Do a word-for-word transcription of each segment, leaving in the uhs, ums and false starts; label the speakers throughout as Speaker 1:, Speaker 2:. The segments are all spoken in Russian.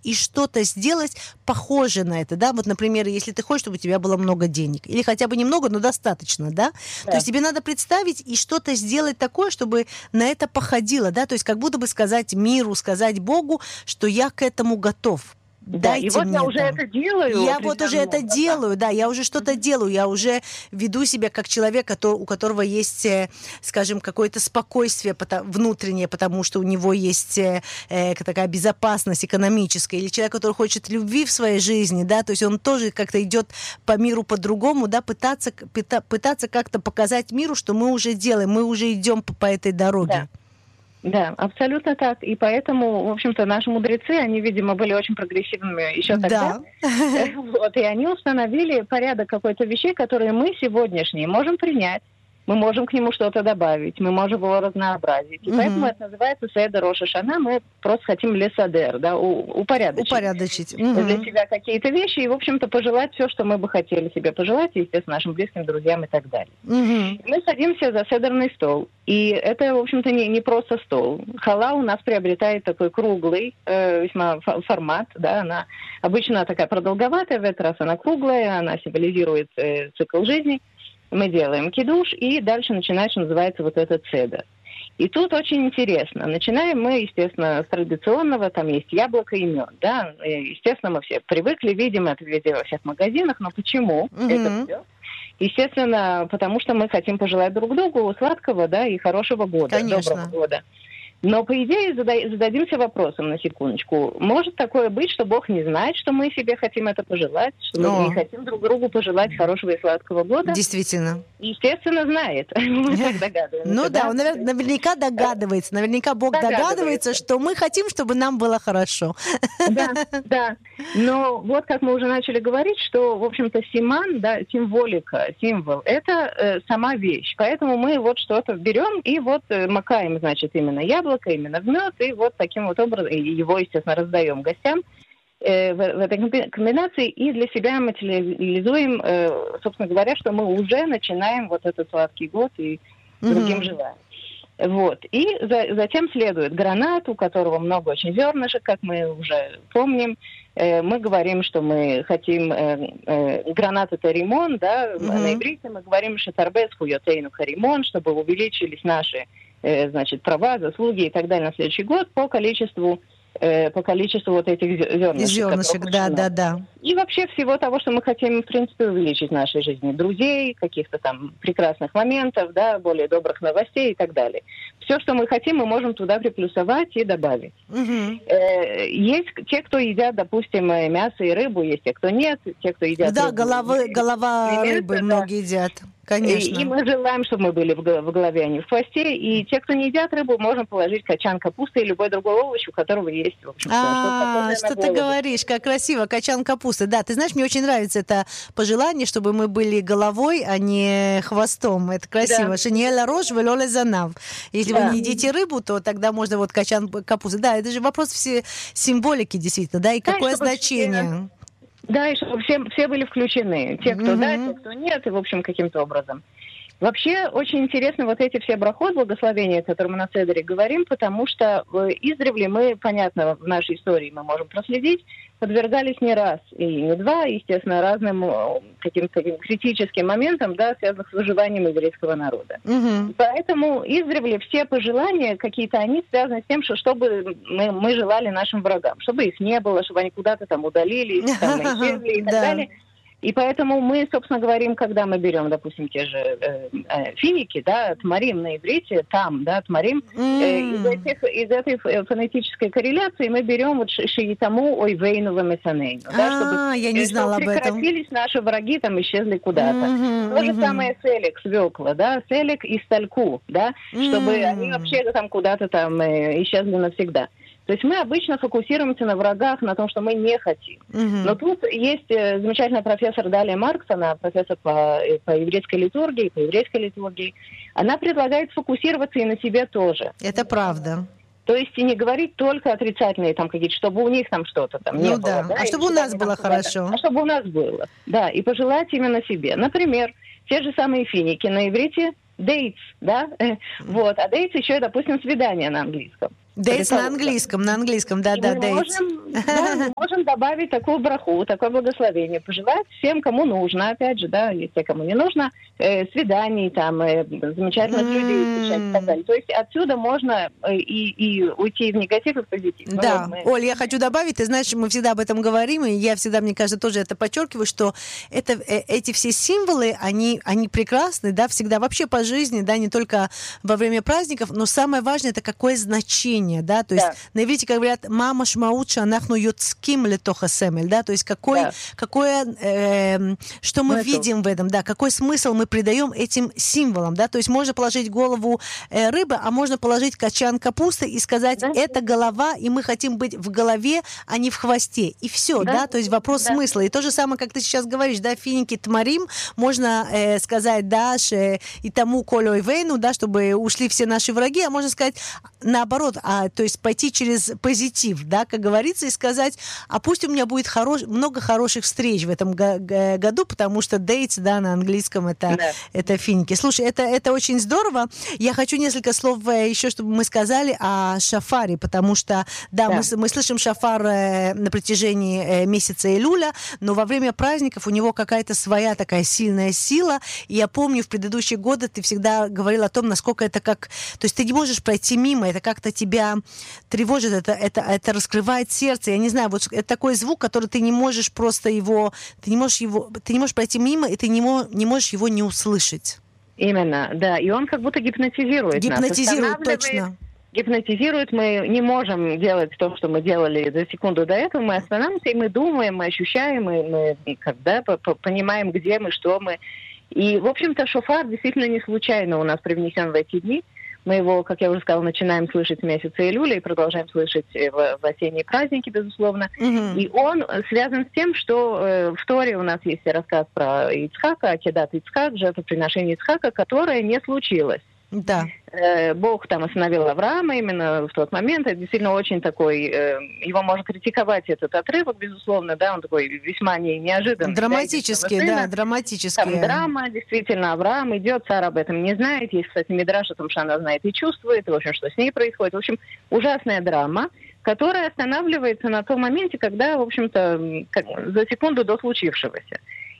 Speaker 1: и что-то сделать похожее на это, да, вот, например, если ты хочешь, чтобы у тебя было много денег, или хотя бы немного, но достаточно, да,
Speaker 2: Да.
Speaker 1: то есть тебе надо представить и что-то сделать такое, чтобы на это походило, да, то есть как будто бы сказать миру, сказать Богу, что я к этому готов.
Speaker 2: Да,
Speaker 1: Дайте
Speaker 2: и вот
Speaker 1: мне
Speaker 2: я уже
Speaker 1: там.
Speaker 2: это делаю.
Speaker 1: Я вот уже это
Speaker 2: определенно, да.
Speaker 1: делаю, да, я уже что-то делаю, я уже веду себя как человек, который, у которого есть, э, скажем, какое-то спокойствие пото- внутреннее, потому что у него есть э, э, такая безопасность экономическая, или человек, который хочет любви в своей жизни, да, то есть он тоже как-то идет по миру по-другому, да, пытаться, пыта- пытаться как-то показать миру, что мы уже делаем, мы уже идем по, по этой дороге.
Speaker 2: Да. Да, абсолютно так. И поэтому, в общем-то, наши мудрецы, они, видимо, были очень прогрессивными еще тогда.
Speaker 1: Да.
Speaker 2: Вот, и они установили порядок какой-то вещей, которые мы сегодняшние можем принять. Мы можем к нему что-то добавить, мы можем его разнообразить. И
Speaker 1: Мгм.
Speaker 2: поэтому это называется Седер Рош ха-Шана. Мы просто хотим лесадер, да, у- упорядочить.
Speaker 1: Упорядочить.
Speaker 2: Для
Speaker 1: Мгм.
Speaker 2: себя какие-то вещи и, в общем-то, пожелать все, что мы бы хотели себе пожелать, и, естественно, нашим близким, друзьям и так далее.
Speaker 1: Мгм.
Speaker 2: Мы садимся за седерный стол. И это, в общем-то, не, не просто стол. Хала у нас приобретает такой круглый э, весьма фо- формат. Да, она обычно такая продолговатая, в этот раз она круглая, она символизирует э, цикл жизни. Мы делаем кидуш, и дальше начинает, что называется, вот этот седер. И тут очень интересно. Начинаем мы, естественно, с традиционного, там есть яблоко и мед, да. И, естественно, мы все привыкли, видим это везде во всех магазинах, но почему
Speaker 1: Мгм.
Speaker 2: это все? Естественно, потому что мы хотим пожелать друг другу сладкого, да, и хорошего года,
Speaker 1: Конечно.
Speaker 2: доброго года. Но, по идее, зада- зададимся вопросом на секундочку. Может такое быть, что Бог не знает, что мы себе хотим это пожелать, что мы
Speaker 1: О.
Speaker 2: не хотим друг другу пожелать хорошего и сладкого года?
Speaker 1: Действительно.
Speaker 2: Естественно, знает. Мы так догадываемся.
Speaker 1: Ну да, он навер- наверняка догадывается, наверняка Бог догадывается,
Speaker 2: Догадывается.
Speaker 1: что мы хотим, чтобы нам было хорошо.
Speaker 2: Да, да. Но вот как мы уже начали говорить, что, в общем-то, симан, да, символика, символ, это э, сама вещь. Поэтому мы вот что-то берем и вот э, макаем, значит, именно яблоко, именно в мед, и вот таким вот образом, и его, естественно, раздаем гостям э, в, в этой комби- комбинации, и для себя материализуем, э, собственно говоря, что мы уже начинаем вот этот сладкий год и другим
Speaker 1: Мгм.
Speaker 2: желаем. Вот. И за- затем следует гранат, у которого много очень зернышек, как мы уже помним. Э, мы говорим, что мы хотим... Э, э, гранат — это римон, да,
Speaker 1: Мгм.
Speaker 2: на иврите мы говорим «шетарбес хуйотейну харимон», чтобы увеличились наши, э, значит, права, заслуги и так далее на следующий год по количеству, э, по количеству вот этих зё- зернышек.
Speaker 1: Зернышек,
Speaker 2: которых
Speaker 1: да,
Speaker 2: очень
Speaker 1: да,
Speaker 2: много.
Speaker 1: да.
Speaker 2: И вообще всего того, что мы хотим, в принципе, увеличить в нашей жизни. Друзей, каких-то там прекрасных моментов, да, более добрых новостей и так далее. Все, что мы хотим, мы можем туда приплюсовать и добавить.
Speaker 1: Мгм.
Speaker 2: Э, Есть те, кто едят, допустим, э, мясо и рыбу, есть те, кто нет, те, кто едят
Speaker 1: Да,
Speaker 2: рыбу
Speaker 1: головы,
Speaker 2: и-
Speaker 1: голова
Speaker 2: и мясо,
Speaker 1: рыбы
Speaker 2: да.
Speaker 1: многие едят,
Speaker 2: И, и
Speaker 1: конечно.
Speaker 2: мы желаем, чтобы мы были в го- в голове, а не в хвосте. И те, кто не едят рыбу, можем положить качан капусты и любой другой овощ, у которого есть, в общем-то, что-то
Speaker 1: А,
Speaker 2: похожее на
Speaker 1: что ты
Speaker 2: голову.
Speaker 1: говоришь, как красиво, качан капусты. Да, ты знаешь, мне очень нравится это пожелание, чтобы мы были головой, а не хвостом. Это красиво.
Speaker 2: Да.
Speaker 1: Шиньеля рожь, велоле занав. Если вы
Speaker 2: Да.
Speaker 1: не едите рыбу, то тогда можно вот качан капусты. Да, это же вопрос все символики, действительно, да, и
Speaker 2: Да,
Speaker 1: какое
Speaker 2: чтобы
Speaker 1: значение.
Speaker 2: Да, и чтобы все, все были включены. Те, кто да,
Speaker 1: Мгм.
Speaker 2: те, кто нет, и, в общем, каким-то образом. Вообще, очень интересно вот эти все брахот, благословения, о которых мы на Седере говорим, потому что э, издревле мы, понятно, в нашей истории мы можем проследить, подвергались не раз и не два, естественно, разным э, каким-то таким критическим моментам, да, связанных с выживанием еврейского народа.
Speaker 1: Мгм.
Speaker 2: Поэтому издревле все пожелания какие-то, они связаны с тем, что чтобы мы, мы желали нашим врагам, чтобы их не было, чтобы они куда-то там удалились, там исчезли и так
Speaker 1: Да.
Speaker 2: далее. И поэтому мы, собственно, говорим, когда мы берем, допустим, те же э, э, финики, да, тмарим на иврите, там, да, тмарим, э, из,
Speaker 1: М.
Speaker 2: этих, из этой ф- фонетической корреляции мы берем вот ши- шиитаму ойвейну вамесанейну, да, чтобы,
Speaker 1: А, я не
Speaker 2: э,
Speaker 1: знала
Speaker 2: чтобы
Speaker 1: об этом.
Speaker 2: прекратились наши враги, там, исчезли куда-то.
Speaker 1: Мгм,
Speaker 2: То же
Speaker 1: мгм.
Speaker 2: самое селек, свекла, да, селек и стальку, да, чтобы
Speaker 1: М.
Speaker 2: они вообще там куда-то там э, исчезли навсегда. То есть мы обычно фокусируемся на врагах, на том, что мы не хотим.
Speaker 1: Мгм.
Speaker 2: Но тут есть э, замечательная профессор Далия Маркс, она профессор по, э, по еврейской литургии, по еврейской литургии. Она предлагает сфокусироваться и на себе тоже.
Speaker 1: Это правда.
Speaker 2: То есть и не говорить только отрицательные там какие-то, чтобы у них там что-то там не
Speaker 1: Ну
Speaker 2: было.
Speaker 1: да. А
Speaker 2: или
Speaker 1: чтобы у нас
Speaker 2: они там
Speaker 1: было
Speaker 2: куда-то-
Speaker 1: хорошо.
Speaker 2: А чтобы у нас было. Да, и пожелать именно себе. Например, те же самые финики на иврите dates, да, э, вот, а dates еще, допустим, свидание на английском.
Speaker 1: Дейтс на английском, на английском, да-да, дейтс.
Speaker 2: Да, мы можем добавить такую браху, такое благословение, пожелать всем, кому нужно, опять же, да, и те, кому не нужно, э, свиданий, там, э, замечательных mm. людей встречать и так далее. То есть отсюда можно э, и, и уйти в негатив, и в позитив.
Speaker 1: Да,
Speaker 2: ну, вот мы...
Speaker 1: Оль, я хочу добавить, ты знаешь, мы всегда об этом говорим, и я всегда, мне кажется, тоже это подчеркиваю, что это, э, эти все символы, они, они прекрасны, да, всегда вообще по жизни, да, не только во время праздников, но самое важное, это какое значение, да, то есть
Speaker 2: да.
Speaker 1: на иврите, как говорят, мама шмауча, анахну юцким летоха семель, да, то есть какой, да. какое, э, что мы смысл. видим в этом, да, какой смысл мы придаем этим символам, да, то есть можно положить голову э, рыбы, а можно положить качан капусты и сказать, да. это голова, и мы хотим быть в голове, а не в хвосте, и все, да, да? То есть вопрос да. смысла, и то же самое, как ты сейчас говоришь, да, финики тмарим, можно э, сказать, да, ше, и тому колю и вейну, да, чтобы ушли все наши враги, а можно сказать наоборот, а, то есть пойти через позитив, да, как говорится, и сказать, а пусть у меня будет хорош, много хороших встреч в этом г- г- году, потому что dates, да, на английском это, да. это финики. Слушай, это, это очень здорово. Я хочу несколько слов еще, чтобы мы сказали о шафаре, потому что, да, да. Мы, мы слышим шафар э, на протяжении э, месяца Илюля, но во время праздников у него какая-то своя такая сильная сила. И я помню, в предыдущие годы ты всегда говорил о том, насколько это как... То есть ты не можешь пройти мимо, это как-то тебя тревожит, это, это, это раскрывает сердце. Я не знаю, вот это такой звук, который ты не можешь просто его... Ты не можешь его... Ты не можешь пройти мимо, и ты не, мо, не можешь его не услышать.
Speaker 2: Именно, да. И он как будто гипнотизирует,
Speaker 1: гипнотизирует
Speaker 2: нас.
Speaker 1: Точно.
Speaker 2: Гипнотизирует. Мы не можем делать то, что мы делали за секунду до этого. Мы останавливаемся, и мы думаем, мы ощущаем, и мы когда понимаем, где мы, что мы. И, в общем-то, шофар действительно не случайно у нас привнесен в эти дни. Мы его, как я уже сказала, начинаем слышать с месяца июля и продолжаем слышать в, в осенние праздники, безусловно. Mm-hmm. И он связан с тем, что э, в Торе у нас есть рассказ про Ицхака, Акедат Ицхак, жертвоприношение Ицхака, которое не случилось.
Speaker 1: Да.
Speaker 2: Э, Бог там остановил Авраама именно в тот момент. Это действительно очень такой... Э, его можно критиковать, этот отрывок, безусловно, да, он такой весьма не, неожиданный.
Speaker 1: Драматический, да, да, драматический.
Speaker 2: Там драма, действительно, Авраам идет, царь об этом не знает. Есть, кстати, мидраш о том, что она знает и чувствует, и, в общем, что с ней происходит. В общем, ужасная драма, которая останавливается на том моменте, когда, в общем-то, как, за секунду до случившегося.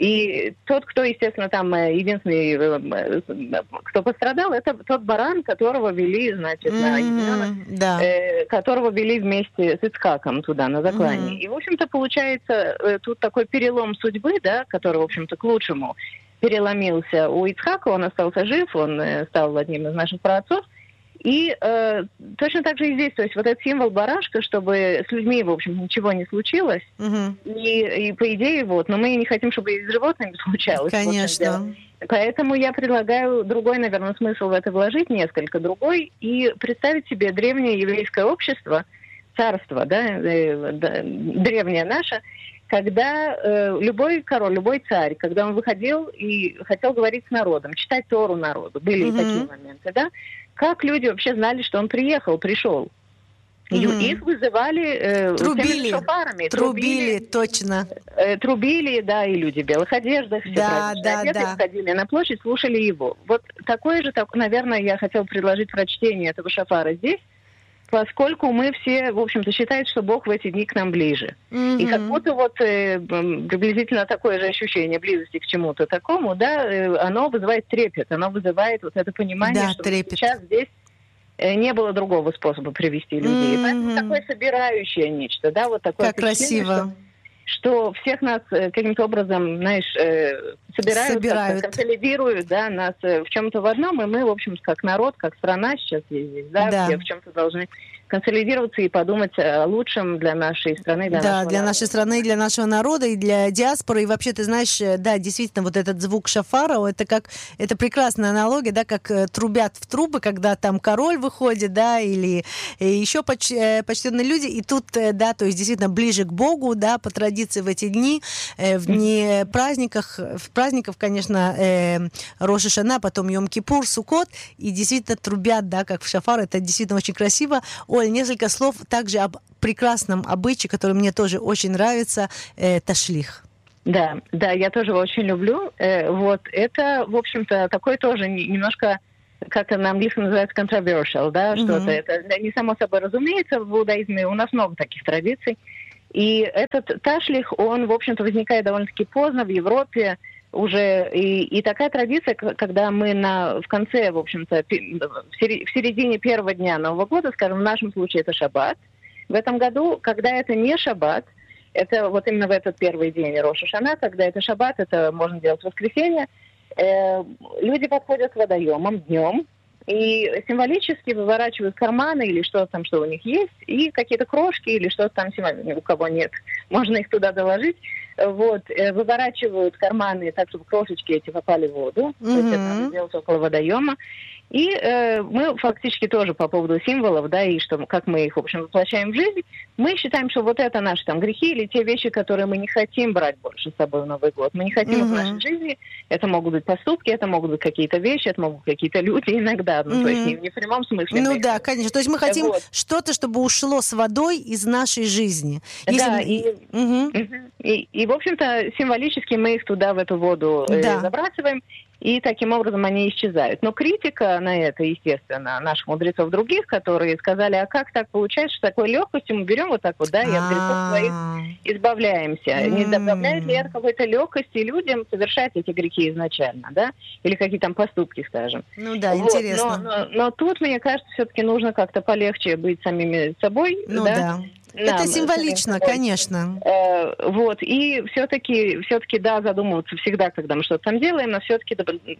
Speaker 2: И тот, кто, естественно, там единственный, кто пострадал, это тот баран, которого вели, значит, mm-hmm, на ягненок, да. э, которого вели вместе с Ицхаком туда, на заклание. Mm-hmm. И, в общем-то, получается, тут такой перелом судьбы, да, который, в общем-то, к лучшему переломился у Ицхака, он остался жив, он стал одним из наших праотцов. И э, точно так же и здесь, то есть вот этот символ барашка, чтобы с людьми, в общем, ничего не случилось, угу. и, и по идее, вот, но мы не хотим, чтобы и с животными случалось.
Speaker 1: Конечно.
Speaker 2: Поэтому я предлагаю другой, наверное, смысл в это вложить, несколько другой, и представить себе древнее еврейское общество, царство, да, э, да древнее наше, когда э, любой король, любой царь, когда он выходил и хотел говорить с народом, читать Тору народу, были mm-hmm. такие моменты, да, как люди вообще знали, что он приехал, пришел. Mm-hmm. Их вызывали э,
Speaker 1: трубили,
Speaker 2: шофарами.
Speaker 1: Трубили, трубили, точно.
Speaker 2: Э, трубили, да, и люди в белых одеждах, все
Speaker 1: да, да,
Speaker 2: одеты,
Speaker 1: да.
Speaker 2: ходили на площадь, слушали его. Вот такое же, так, наверное, я хотела предложить прочтение этого шофара здесь, поскольку мы все, в общем-то, считаем, что Бог в эти дни к нам ближе. Mm-hmm. И как будто вот э, приблизительно такое же ощущение близости к чему-то такому, да, э, оно вызывает трепет, оно вызывает вот это понимание,
Speaker 1: да,
Speaker 2: что
Speaker 1: трепет.
Speaker 2: Сейчас здесь э, не было другого способа привести людей. Mm-hmm. Поэтому такое собирающее нечто, да, вот такое.
Speaker 1: Как красиво.
Speaker 2: Что, что всех нас э, каким-то образом, знаешь, э, собирают,
Speaker 1: собирают.
Speaker 2: консолидируют, да, нас э, в чем-то в одном, и мы, в общем, как народ, как страна сейчас здесь, да, да. все в чем-то должны консолидироваться и подумать о лучшем для нашей страны, для
Speaker 1: да,
Speaker 2: нашего
Speaker 1: для
Speaker 2: народа.
Speaker 1: нашей страны, для нашего народа и для диаспоры. И вообще, ты знаешь, да, действительно, вот этот звук шафара, это как, это прекрасная аналогия, да, как трубят в трубы, когда там король выходит, да, или еще поч, почтенные люди. И тут, да, то есть действительно ближе к Богу, да, по традиции в эти дни, в дни праздников, в праздников, конечно, э, Рош ха-Шана, потом Йом-Кипур, Суккот, и действительно трубят, да, как в шафар, это действительно очень красиво. Оль, несколько слов также об прекрасном обычае, который мне тоже очень нравится, э, ташлих.
Speaker 2: Да, да, я тоже его очень люблю. Э, вот, это, в общем-то, такой тоже немножко как на английском называется, controversial, да, mm-hmm. что-то. Это не само собой разумеется в иудаизме, у нас много таких традиций. И этот ташлих, он, в общем-то, возникает довольно-таки поздно в Европе уже. И, и такая традиция, когда мы на, в конце, в общем-то, в середине первого дня Нового года, скажем, в нашем случае это шаббат. В этом году, когда это не шаббат, это вот именно в этот первый день Рош ха-Шана, когда это шаббат, это можно делать в воскресенье, э, люди подходят к водоемам днем и символически выворачивают карманы или что-то там, что у них есть, и какие-то крошки или что-то там, у кого нет, можно их туда доложить. Вот, э, выворачивают карманы так, чтобы крошечки эти попали в воду. Mm-hmm. То есть это надо делать около водоема. И э, мы фактически тоже по поводу символов, да, и что, как мы их, в общем, воплощаем в жизнь, мы считаем, что вот это наши там грехи или те вещи, которые мы не хотим брать больше с собой в Новый год. Мы не хотим mm-hmm. в нашей жизни. Это могут быть поступки, это могут быть какие-то вещи, это могут быть какие-то люди иногда. Ну, mm-hmm. то есть не, не в прямом смысле.
Speaker 1: Ну да, конечно. То есть мы хотим вот. Что-то, чтобы ушло с водой из нашей жизни. Если...
Speaker 2: Да, и, mm-hmm. и, и, в общем-то, символически мы их туда, в эту воду да. э, забрасываем. И таким образом они исчезают. Но критика на это, естественно, наших мудрецов других, которые сказали, а как так получается, что такой легкостью мы берем вот так вот, да, и от грехов своих избавляемся. Не добавляет ли это какой-то легкости людям совершать эти грехи изначально, да? Или какие там поступки, скажем.
Speaker 1: Ну да,
Speaker 2: вот.
Speaker 1: интересно.
Speaker 2: Но, но, но тут, мне кажется, все-таки нужно как-то полегче быть самими собой,
Speaker 1: ну,
Speaker 2: да?
Speaker 1: да. Нам, это символично, конечно.
Speaker 2: Э, вот, и все-таки, все-таки, да, задумываться всегда, когда мы что-то там делаем, но все-таки,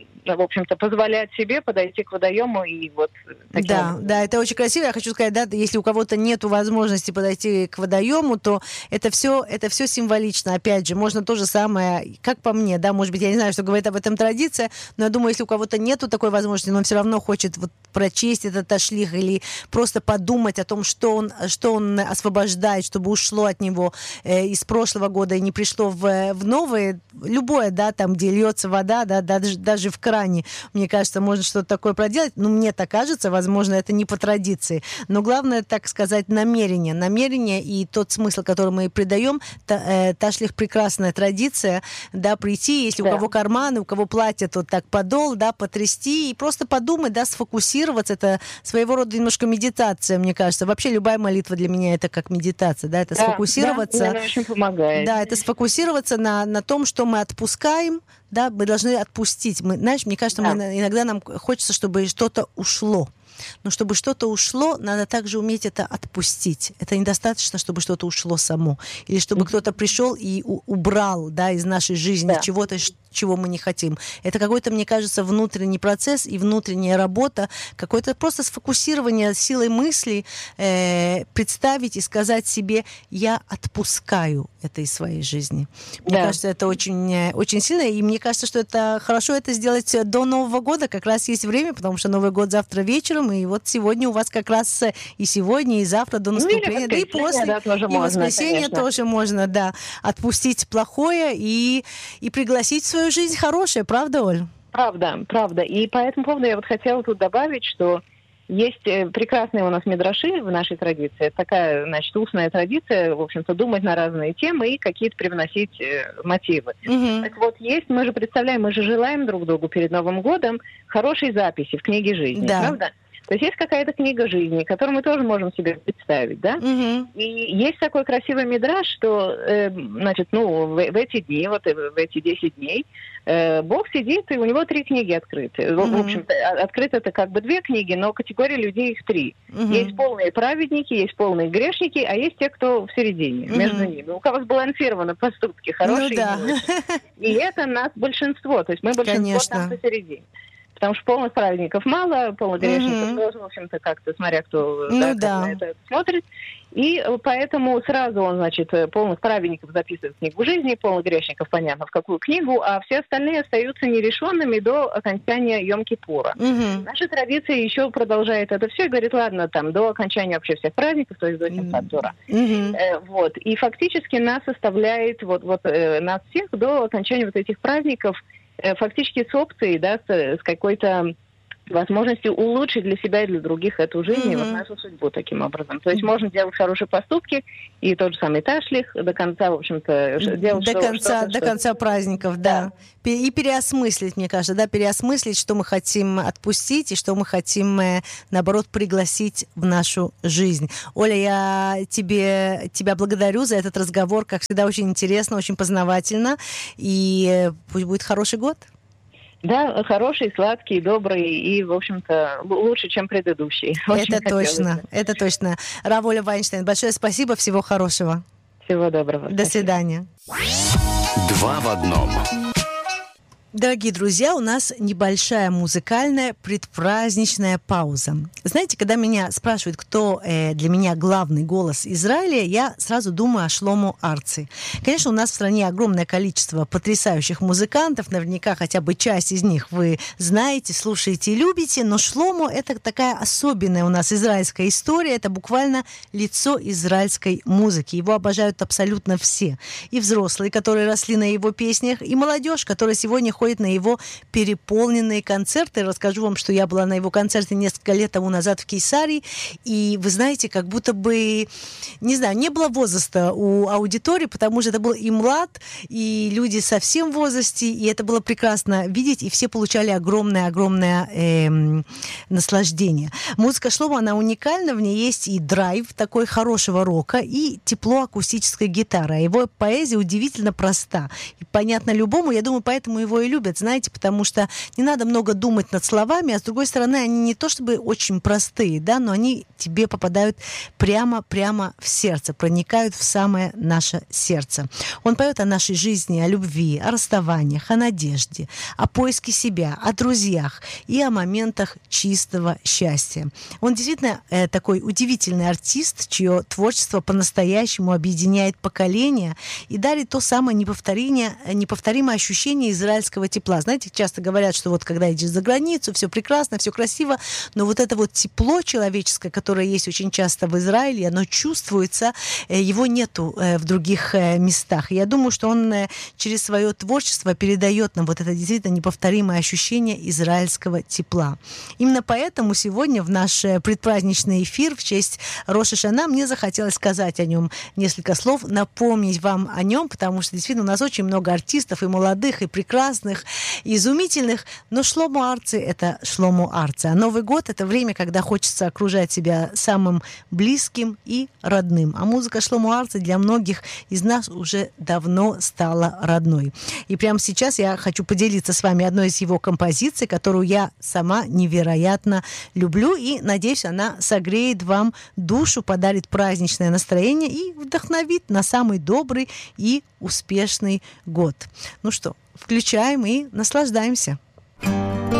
Speaker 2: в общем-то, позволять себе подойти к водоему и вот...
Speaker 1: Да, образом. Да, это очень красиво. Я хочу сказать, да, если у кого-то нет возможности подойти к водоему, то это все, это все символично. Опять же, можно то же самое, как по мне, да, может быть, я не знаю, что говорит об этом традиция, но я думаю, если у кого-то нету такой возможности, но он все равно хочет вот прочесть этот ташлих или просто подумать о том, что он, что он освобождает, чтобы ушло от него э, из прошлого года и не пришло в, в новые, любое, да, там, где льется вода, да, даже, даже в кране, мне кажется, можно что-то такое проделать. Ну, мне так кажется, возможно, это не по традиции. Но главное, так сказать, намерение. Намерение и тот смысл, который мы придаем, та, э, ташлих прекрасная традиция, да, прийти, если да. у кого карманы, у кого платье, вот так подол, да, потрясти и просто подумать, да, сфокусироваться. Это своего рода немножко медитация, мне кажется. Вообще любая молитва для меня это как медитация, да, это да, сфокусироваться.
Speaker 2: Да, она очень помогает.
Speaker 1: Да, это сфокусироваться на, на том, что мы отпускаем, да, мы должны отпустить. Мы, знаешь, мне кажется, да. мы, иногда нам хочется, чтобы что-то ушло. Но чтобы что-то ушло, надо также уметь это отпустить. Это недостаточно, чтобы что-то ушло само. Или чтобы mm-hmm. кто-то пришел и у- убрал, да, из нашей жизни да. чего-то, чего мы не хотим. Это какой-то, мне кажется, внутренний процесс и внутренняя работа, какое-то просто сфокусирование силой мысли, э, представить и сказать себе, я отпускаю это из своей жизни. Мне да. кажется, это очень, очень сильно, и мне кажется, что это хорошо это сделать до Нового года, как раз есть время, потому что Новый год завтра вечером, и вот сегодня у вас как раз и сегодня, и завтра до наступления,
Speaker 2: ну,
Speaker 1: да и после,
Speaker 2: да, тоже
Speaker 1: и
Speaker 2: можно,
Speaker 1: воскресенье
Speaker 2: конечно.
Speaker 1: тоже можно, да, отпустить плохое и, и пригласить в свою жизнь хорошее, правда, Оль?
Speaker 2: Правда, правда. И по этому поводу я вот хотела тут добавить, что есть прекрасные у нас мидраши в нашей традиции. Это такая, значит, устная традиция, в общем-то, думать на разные темы и какие-то привносить э, мотивы. Mm-hmm. Так вот, есть, мы же представляем, мы же желаем друг другу перед Новым годом хорошей записи в книге жизни,
Speaker 1: да.
Speaker 2: правда? То есть есть какая-то книга жизни, которую мы тоже можем себе представить, да? Mm-hmm. И есть такой красивый мидраш, что, э, значит, ну, в, в эти дни, вот в эти десять дней, э, Бог сидит, и у него три книги открыты. Mm-hmm. В общем-то, открыты это как бы две книги, но категория людей их три. Mm-hmm. Есть полные праведники, есть полные грешники, а есть те, кто в середине, mm-hmm. между ними. У кого сбалансированы поступки, хорошие. Ну, да. И это нас большинство, то есть мы большинство Конечно. Там посередине. Потому что полных праведников мало, полных грешников mm-hmm. тоже, в общем-то, как-то, смотря кто
Speaker 1: ну,
Speaker 2: да,
Speaker 1: да.
Speaker 2: на это смотрит. И поэтому сразу он, значит, полных праведников записывает в книгу жизни, полных грешников, понятно, в какую книгу, а все остальные остаются нерешенными до окончания Йом-Кипура. Mm-hmm. Наша традиция еще продолжает это все и говорит, ладно, там, до окончания вообще всех праздников, то есть до Симхат Тора. Mm-hmm. Э, вот. И фактически нас оставляет, вот, вот э, нас всех до окончания вот этих праздников фактически с опцией, да, с, с какой-то возможности улучшить для себя и для других эту жизнь mm-hmm. и вот нашу судьбу таким образом. То есть mm-hmm. можно делать хорошие поступки, и тот же самый ташлих до конца, в общем-то, делать
Speaker 1: до
Speaker 2: что,
Speaker 1: конца,
Speaker 2: что-то,
Speaker 1: до конца праздников, да. да. И переосмыслить, мне кажется, да, переосмыслить, что мы хотим отпустить и что мы хотим, наоборот, пригласить в нашу жизнь. Оля, я тебе, тебя благодарю за этот разговор, как всегда, очень интересно, очень познавательно, и пусть будет хороший год.
Speaker 2: Да, хороший, сладкий, добрый и, в общем-то, лучше, чем предыдущий.
Speaker 1: Очень это точно, это точно. Рав Оля Вайнштейн, большое спасибо, всего хорошего.
Speaker 2: Всего доброго.
Speaker 1: До свидания.
Speaker 3: Два в одном.
Speaker 1: Дорогие друзья, у нас небольшая музыкальная предпраздничная пауза. Знаете, когда меня спрашивают, кто э, для меня главный голос Израиля, я сразу думаю о Шлому Арци. Конечно, у нас в стране огромное количество потрясающих музыкантов, наверняка хотя бы часть из них вы знаете, слушаете и любите, но Шлому — это такая особенная у нас израильская история, это буквально лицо израильской музыки. Его обожают абсолютно все. И взрослые, которые росли на его песнях, и молодежь, которая сегодня ходит на его переполненные концерты. Расскажу вам, что я была на его концерте несколько лет тому назад в Кейсарии, и вы знаете, как будто бы, не знаю, не было возраста у аудитории, потому что это был и млад, и люди совсем в возрасте, и это было прекрасно видеть, и все получали огромное-огромное эм, наслаждение. Музыка Шломо, она уникальна, в ней есть и драйв такой хорошего рока, и тепло акустической гитары. Его поэзия удивительно проста и понятна любому, я думаю, поэтому его и любят, знаете, потому что не надо много думать над словами, а с другой стороны, они не то чтобы очень простые, да, но они тебе попадают прямо-прямо в сердце, проникают в самое наше сердце. Он поет о нашей жизни, о любви, о расставаниях, о надежде, о поиске себя, о друзьях и о моментах чистого счастья. Он действительно э, такой удивительный артист, чье творчество по-настоящему объединяет поколения и дарит то самое неповторимое, неповторимое ощущение израильского тепла. Знаете, часто говорят, что вот когда идешь за границу, все прекрасно, все красиво, но вот это вот тепло человеческое, которое есть очень часто в Израиле, оно чувствуется, его нету в других местах. И я думаю, что он через свое творчество передает нам вот это действительно неповторимое ощущение израильского тепла. Именно поэтому сегодня в наш предпраздничный эфир в честь Рош ха-Шана мне захотелось сказать о нем несколько слов, напомнить вам о нем, потому что действительно у нас очень много артистов, и молодых, и прекрасных, изумительных, но Шломо Арци — это Шломо Арци. А Новый год — это время, когда хочется окружать себя самым близким и родным. А музыка Шломо Арци для многих из нас уже давно стала родной. И прямо сейчас я хочу поделиться с вами одной из его композиций, которую я сама невероятно люблю, и, надеюсь, она согреет вам душу, подарит праздничное настроение и вдохновит на самый добрый и успешный год. Ну что, включаем и наслаждаемся.